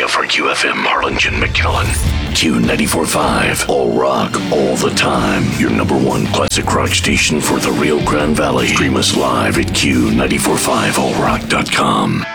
area for QFM Harlingen McKellen. Q94.5, all rock, all the time. Your number one classic rock station for the Rio Grande Valley. Stream us live at Q945allrock.com.